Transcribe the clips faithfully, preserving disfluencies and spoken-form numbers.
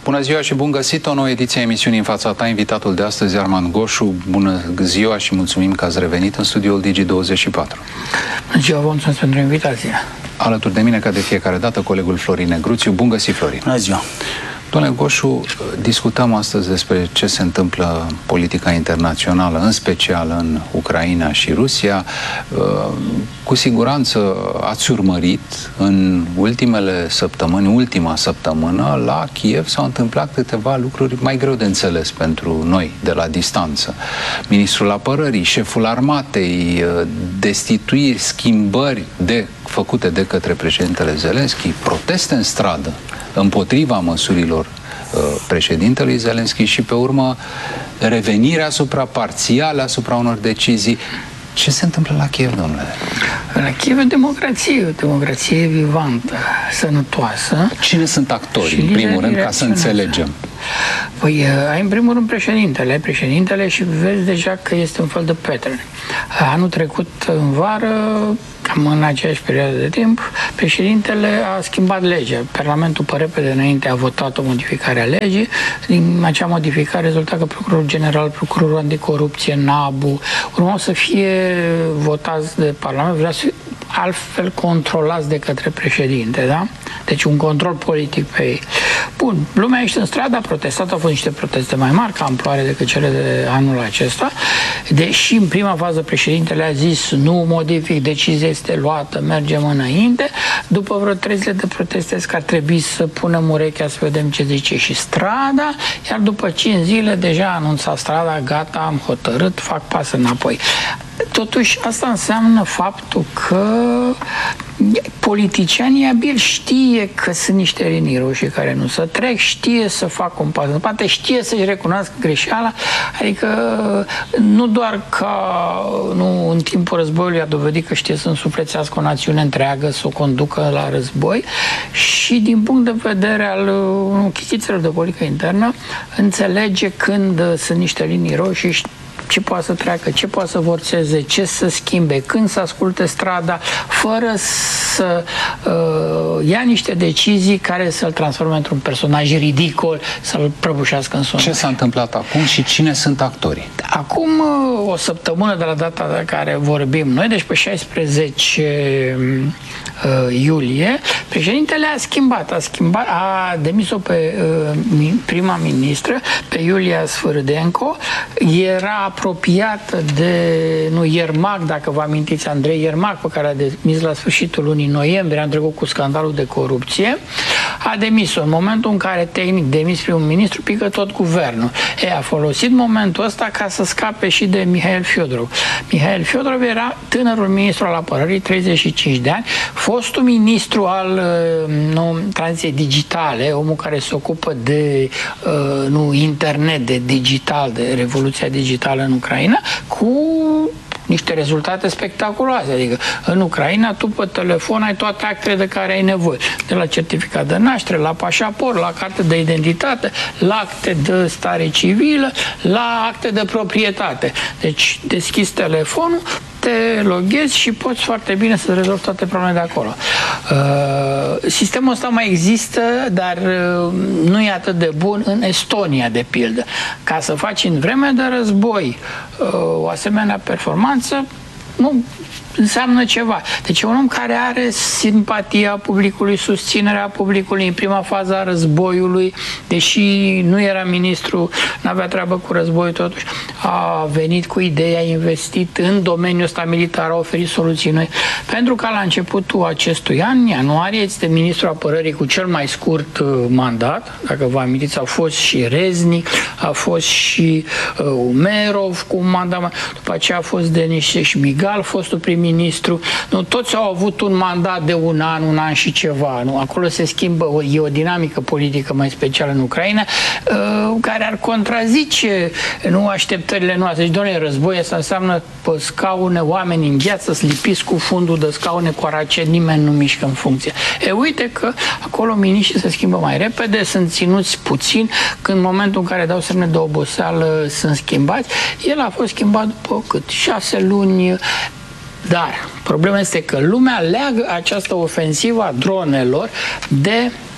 Bună ziua și bun găsit, o nouă ediție a emisiunii În fața ta. Invitatul de astăzi, Armand Goșu. Bună ziua și mulțumim că ați revenit în studioul Digi douăzeci și patru. Bună ziua, vă mulțumesc pentru invitație. Alături de mine, ca de fiecare dată, colegul Florin Negruțiu. Bun găsit, Florin. Bună ziua. Domnule Goșu, discutăm astăzi despre ce se întâmplă în politica internațională, în special în Ucraina și Rusia. Cu siguranță ați urmărit în ultimele săptămâni, ultima săptămână, la Kiev s-au întâmplat câteva lucruri mai greu de înțeles pentru noi, de la distanță. Ministrul Apărării, șeful armatei, destituiri, schimbări de, făcute de către președintele Zelenski, proteste în stradă împotriva măsurilor uh, președintelui Zelenski și, pe urmă, revenirea asupra parțială asupra unor decizii. Ce se întâmplă la Kiev, domnule? La Kiev e democrație, o democrație vivantă, sănătoasă. Cine sunt actorii, în primul rând, ca să înțelegem? Păi, ai în primul rând președintele, ai președintele și vezi deja că este un fel de pattern. Anul trecut, în vară, cam în aceeași perioadă de timp, președintele a schimbat legea. Parlamentul, pe repede înainte, a votat o modificare a legii. Din acea modificare rezulta că procurorul general, procurorul anticorupție, NABU, urmau să fie votați de Parlament, vrea să fie altfel controlați de către președinte, da? Deci un control politic pe ei. Bun, lumea ești în stradă, a protestat, au fost niște proteste mai mari, ca amploare decât cele de anul acesta, deși în prima fază președintele a zis nu modific, decizia este luată, mergem înainte, după vreo trei zile de proteste că ar trebui să punem urechea să vedem ce zice și strada, iar după cinci zile deja a anunțat strada, gata, am hotărât, fac pas înapoi. Totuși, asta înseamnă faptul că politicianii abili știe că sunt niște linii roșii care nu se trec, știe să facă un pas în spate, știe să-și recunoască greșeala, adică nu doar ca nu, în timpul războiului a dovedit că știe să însuflețească o națiune întreagă, să o conducă la război, și din punct de vedere al nu, chichițelor de politică internă, înțelege când sunt niște linii roșii, ce poate să treacă, ce poate să forțeze, ce să schimbe, când să asculte strada, fără să uh, ia niște decizii care să-l transforme într-un personaj ridicol, să-l prăbușească în somn. Ce s-a întâmplat acum și cine sunt actorii? Acum o săptămână de la data de care vorbim noi, deci pe șaisprezece uh, iulie, președintele a schimbat, a schimbat, a demis-o pe uh, prima ministră, pe Iulia Sfârdenco. Era apropiată de, nu, Iermac, dacă vă amintiți, Andrei Iermac, pe care a demis la sfârșitul lunii noiembrie, am trecut cu scandalul de corupție, a demis-o. În momentul în care, tehnic, demis primul ministru, pică tot guvernul. E, a folosit momentul ăsta ca să scape și de Mihail Fiodorov. Mihail Fiodorov era tânărul ministru al apărării, treizeci și cinci de ani, fostul ministru al nu, tranziției digitale, omul care se ocupă de nu, internet, de digital, de revoluția digitală în Ucraina, cu niște rezultate spectaculoase. Adică în Ucraina tu pe telefon ai toate actele de care ai nevoie. De la certificat de naștere, la pașaport, la carte de identitate, la acte de stare civilă, la acte de proprietate. Deci deschizi telefonul, te loghezi și poți foarte bine să rezolvi toate problemele de acolo. Uh, sistemul ăsta mai există, dar uh, nu e atât de bun în Estonia, de pildă. Ca să faci în vreme de război uh, o asemenea performanță, nu înseamnă ceva. Deci un om care are simpatia publicului, susținerea publicului în prima fază a războiului, deși nu era ministru, n-avea treabă cu războiul, totuși a venit cu ideea, a investit în domeniul ăsta militar, a oferit soluții noi. Pentru că la începutul acestui an, ianuarie, este ministrul apărării cu cel mai scurt uh, mandat. Dacă vă amintiți, au fost și Reznic, a fost și uh, Umerov cu un mandat, după aceea a fost Denis Șmigal, fostul prim-ministru. Nu, toți au avut un mandat de un an, un an și ceva. Nu? Acolo se schimbă, o, e o dinamică politică mai specială în Ucraina, uh, care ar contrazice nu, așteptările noastre. Deci, doamne, război asta înseamnă pe scaune, oameni în gheață, slipiți cu fundul de scaune cu aracet, nimeni nu mișcă în funcție. E, uite că acolo miniștrii se schimbă mai repede, sunt ținuți puțin, când în momentul în care dau semne de oboseală sunt schimbați. El a fost schimbat după cât? Șase luni. Dar problema este că lumea leagă această ofensivă a dronelor de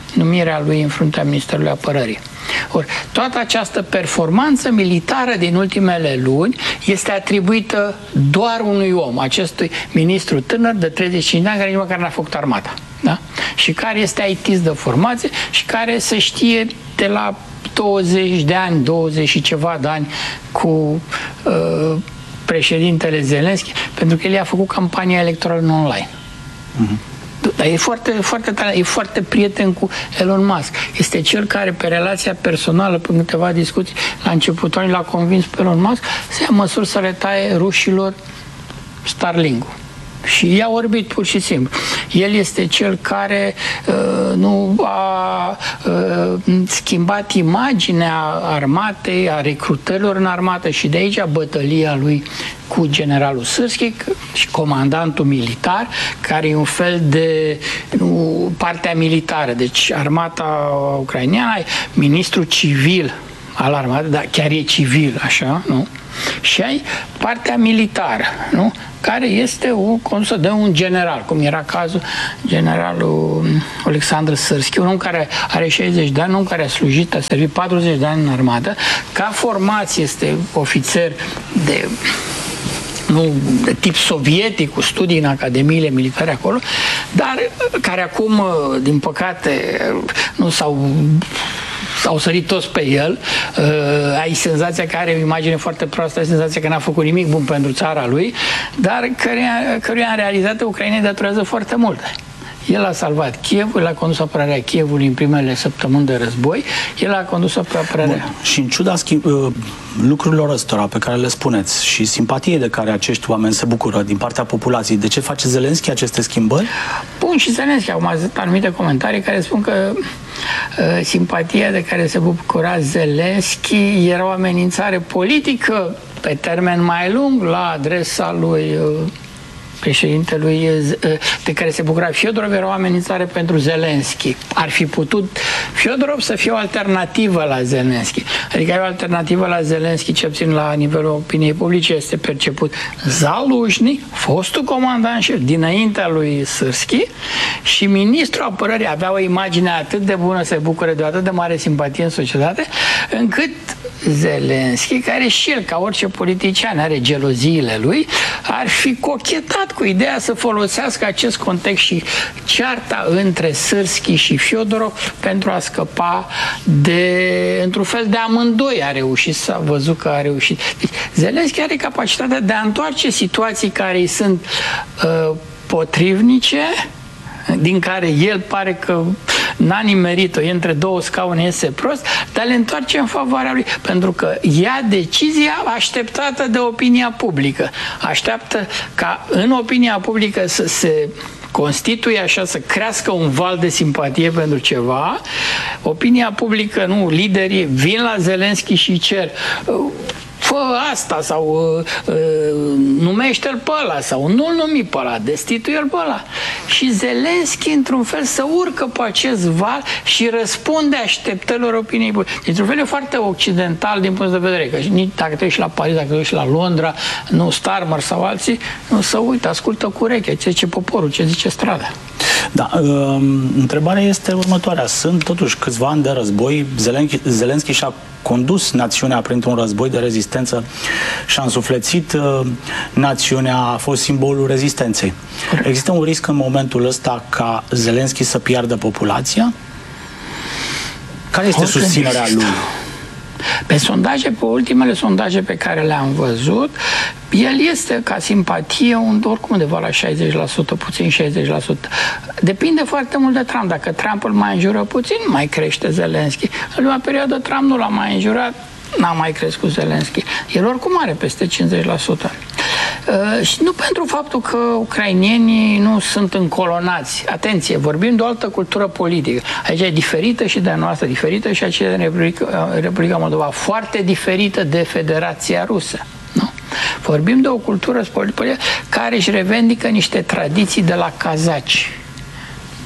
numirea lui în fruntea Ministerului Apărării. Or, toată această performanță militară din ultimele luni este atribuită doar unui om, acestui ministru tânăr de treizeci și cinci de ani, care nici măcar n-a făcut armata. Da? Și care este I T-ist de formație și care se știe de la douăzeci de ani, douăzeci și ceva de ani cu uh, președintele Zelenski, pentru că el i-a făcut campania electorală în online. Uh-huh. Dar e foarte, foarte tare, e foarte prieten cu Elon Musk. Este cel care, pe relația personală, pe câteva discuții, la începutul l-a convins pe Elon Musk să ia măsuri să le taie rușilor Starlink-ul. Și i-a orbit pur și simplu. El este cel care uh, nu a uh, schimbat imaginea armatei, a recrutărilor în armată, și de aici bătălia lui cu generalul Sârski și comandantul militar, care e un fel de nu, partea militară. Deci armata ucraineană, ministrul civil al armatei, dar chiar e civil, așa, nu? Și ai partea militară, nu? Care este o condusă de un general, cum era cazul generalul Alexandru Sârski, un om care are șaizeci de ani, un om care a slujit, a servit patruzeci de ani în armată, ca formație este ofițer de, nu, de tip sovietic, cu studii în academiile militare acolo, dar care acum, din păcate, nu s-au s-au sărit toți pe el, uh, ai senzația că are o imagine foarte proastă, ai senzația că n-a făcut nimic bun pentru țara lui, dar căruia, căruia în realitate Ucrainei datorează foarte mult. El a salvat Kievul, el a condus apărarea Kievului în primele săptămâni de război, el a condus apărarea... Bun. Și în ciuda schimb, lucrurilor ăstora pe care le spuneți și simpatiei de care acești oameni se bucură din partea populației, de ce face Zelenski aceste schimbări? Bun, și Zelenski, au mai anumite comentarii care spun că uh, simpatia de care se bucura Zelenski era o amenințare politică pe termen mai lung la adresa lui... Uh, președintelui de care se bucura Fiodorov, era o amenințare pentru Zelenski. Ar fi putut Fiodorov să fie o alternativă la Zelenski. Adică e o alternativă la Zelenski, ce puțin la nivelul opiniei publice, este perceput Zaluzhny, fostul comandant șef dinaintea lui Sârski, și ministrul apărării avea o imagine atât de bună, se bucură de o atât de mare simpatie în societate, încât Zelenski, care și el, ca orice politician, are geloziile lui, ar fi cochetat cu ideea să folosească acest context și cearta între Sârski și Fiodorov pentru a scăpa de, într-un fel de amândoi a reușit, s-a văzut că a reușit. Deci, Zelenski are capacitatea de a întoarce situații care îi sunt uh, potrivnice, din care el pare că n-a nimerit-o, e între două scaune, iese prost, dar le întoarce în favoarea lui, pentru că ia decizia așteptată de opinia publică. Așteaptă ca în opinia publică să se constituie așa, să crească un val de simpatie pentru ceva. Opinia publică, nu, liderii vin la Zelenski și cer fă asta sau uh, uh, numește-l pe ăla sau nu-l numi pe ăla, destituie-l pe ăla. Și Zelenski, într-un fel, să urcă pe acest val și răspunde așteptărilor opiniei publice. Într-un fel e foarte occidental din punct de vedere, că nici dacă te uiți la Paris, dacă te uiți la Londra, nu Starmer sau alții, nu să uită, ascultă cu urechea ce zice poporul, ce zice strada. Da, uh, întrebarea este următoarea. Sunt totuși câțiva ani de război, Zelenski, Zelenski și-a condus națiunea printr-un război de rezistență și a însuflețit uh, națiunea, a fost simbolul rezistenței. Există un risc în momentul ăsta ca Zelenski să piardă populația? Care este Orice susținerea lui? Pe sondaje, pe ultimele sondaje pe care le-am văzut, el este ca simpatie un, oricum undeva la șaizeci la sută, puțin șaizeci la sută. Depinde foarte mult de Trump. Dacă Trump îl mai înjură puțin, mai crește Zelenski. În ultima perioadă Trump nu l-a mai înjurat, n-a mai crescut Zelenski. El oricum are peste cincizeci la sută. Uh, și nu pentru faptul că ucrainienii nu sunt încolonați. Atenție, vorbim de o altă cultură politică. Aici e diferită și de a noastră, diferită și aceea din Republica, Republica Moldova, foarte diferită de Federația Rusă. Nu? Vorbim de o cultură politică care își revendică niște tradiții de la cazaci,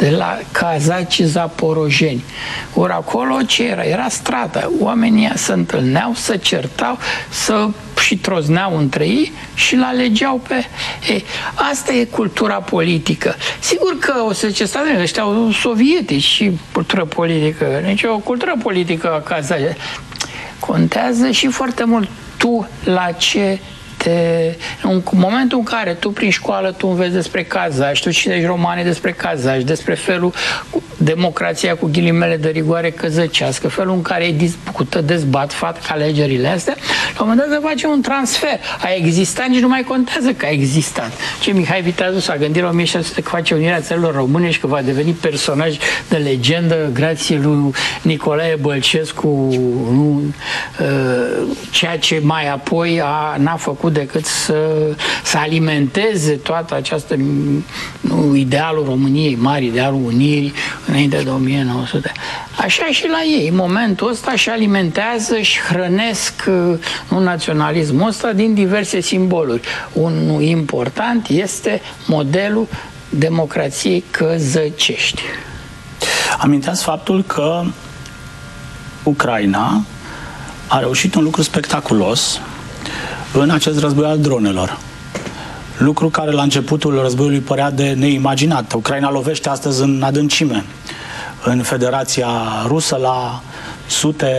de la cazacii zaporojeni. Ori acolo ce era? Era strata. Oamenii se întâlneau, se certau, să și trozneau între ei și îl alegeau pe... E, asta e cultura politică. Sigur că o să zice, stai, ăștia au sovietici și cultură politică. Deci o cultură politică a cazacii. Contează și foarte mult tu la ce te... În momentul în care tu prin școală tu înveți despre cazaci, tu citești romane despre cazaci, despre felul democrația cu ghilimele de rigoare căzăcească, felul în care ei discută, dezbat, fac alegerile astea, la un moment dat se face un transfer. A existat, nici nu mai contează că a existat. Ce Mihai Viteazu s-a gândit la o mie șase sute că face Unirea Țărilor Române și că va deveni personaj de legendă grație lui Nicolae Bălcescu, nu, ceea ce mai apoi a, n-a făcut decât să, să alimenteze toată această nu, idealul României mari, idealul Unirii înainte de o mie nouă sute. Așa și la ei, în momentul ăsta și alimentează și hrănesc nu, naționalismul ăsta din diverse simboluri. Unul important este modelul democrației căzăcești. Aminteați faptul că Ucraina a reușit un lucru spectaculos în acest război al dronelor. Lucru care la începutul războiului părea de neimaginat. Ucraina lovește astăzi în adâncime în Federația Rusă la sute